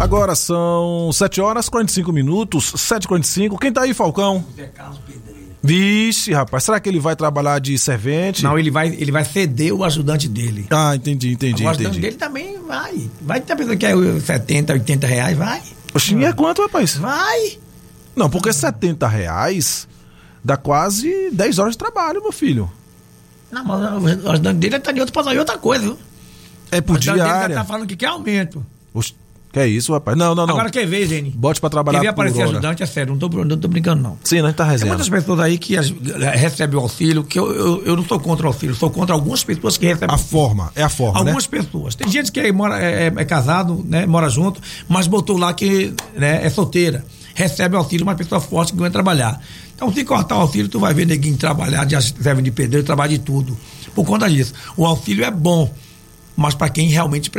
Agora são 7h45, 7h45. Quem tá aí, Falcão? Zé Carlos Pedreiro. Vixe, rapaz, será que ele vai trabalhar de servente? Não, ele vai ceder o ajudante dele. Ah, entendi. O ajudante dele também vai. Vai ter pessoa que é 70, 80 reais, vai. Oxi, é quanto, rapaz? Vai. Não, porque R$70 dá quase 10 horas de trabalho, meu filho. Não, mas o ajudante dele tá de outra coisa, viu? É por diária. Ele tá falando que quer aumento. Oxi, que é isso, rapaz? Não. Agora quer ver, Zene? Bote pra trabalhar por hora. por Quer ver aparecer hora. ajudante, é sério, não tô brincando, não. Sim, né? Tá Tem resenhando. muitas pessoas aí que recebem o auxílio, que eu não sou contra o auxílio, sou contra algumas pessoas que recebem. A forma, algumas né? pessoas. Tem gente que é casado, né, mora junto, mas botou lá que, né, é solteira. Recebe o auxílio, uma pessoa forte que vai trabalhar. Então, se cortar o auxílio, tu vai ver neguinho trabalhar, de serve de pedreiro, trabalhar de tudo. Por conta disso. O auxílio é bom, mas para quem realmente